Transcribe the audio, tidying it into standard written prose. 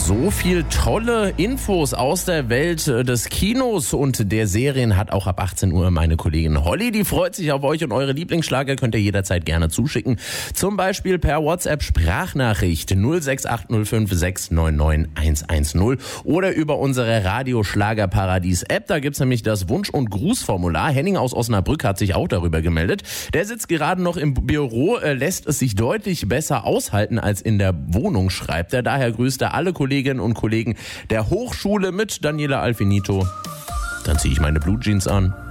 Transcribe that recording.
So viel tolle Infos aus der Welt des Kinos und der Serien hat auch ab 18 Uhr meine Kollegin Holly. Die freut sich auf euch und eure Lieblingsschlager könnt ihr jederzeit gerne zuschicken. Zum Beispiel per WhatsApp-Sprachnachricht 06805 699 110 oder über unsere Radio-Schlager-Paradies-App. Da gibt's nämlich das Wunsch- und Grußformular. Henning aus Osnabrück hat sich auch darüber gemeldet. Der sitzt gerade noch im Büro, lässt es sich deutlich besser aushalten als in der Wohnung, schreibt er. Daher grüßt er alle Kolleginnen und Kollegen der Hochschule mit Daniela Alfinito. Dann ziehe ich meine Blue Jeans an.